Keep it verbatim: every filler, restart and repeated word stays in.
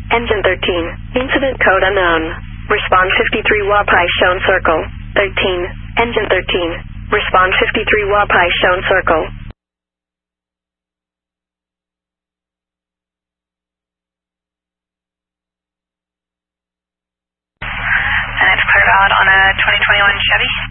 Engine thirteen. Incident code unknown. Respond fifty-three Wapai shown circle. thirteen. Engine thirteen. Respond fifty-three Wapai shown circle. And it's clear out on a twenty twenty-one Chevy.